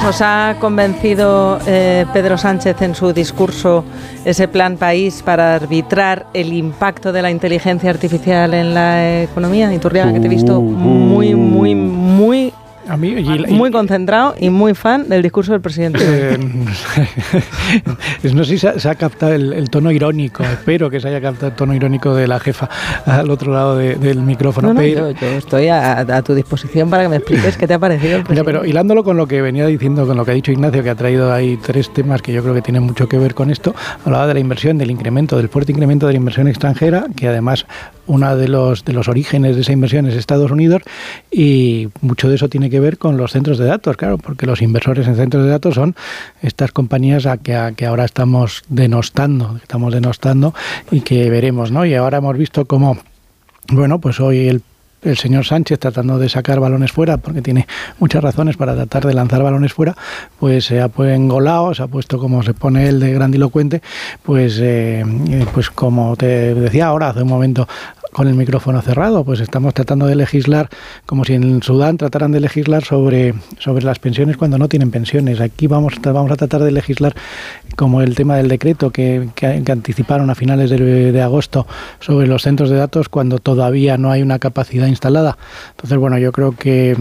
¿Os ha convencido Pedro Sánchez en su discurso ese plan país para arbitrar el impacto de la inteligencia artificial en la economía? Iturriaga, que te he visto muy concentrado y muy fan del discurso del presidente. No sé si se ha captado el tono irónico, espero que se haya captado el tono irónico de la jefa al otro lado del micrófono. Yo estoy a tu disposición para que me expliques qué te ha parecido el presidente. Mira, pero hilándolo con lo que venía diciendo, con lo que ha dicho Ignacio, que ha traído ahí 3 temas que yo creo que tienen mucho que ver con esto. Hablaba de la inversión, del fuerte incremento de la inversión extranjera, que además uno de los orígenes de esa inversión es Estados Unidos, y mucho de eso tiene que ver con los centros de datos, claro, porque los inversores en centros de datos son estas compañías que ahora estamos denostando y que veremos, ¿no? Y ahora hemos visto cómo, bueno, pues hoy el señor Sánchez, tratando de sacar balones fuera, porque tiene muchas razones para tratar de lanzar balones fuera, pues se ha engolado, se ha puesto, como se pone él de grandilocuente, pues como te decía ahora hace un momento con el micrófono cerrado, pues estamos tratando de legislar como si en Sudán trataran de legislar sobre las pensiones cuando no tienen pensiones. Aquí vamos a tratar de legislar como el tema del decreto que anticiparon a finales de agosto sobre los centros de datos cuando todavía no hay una capacidad instalada. Entonces, bueno, yo creo que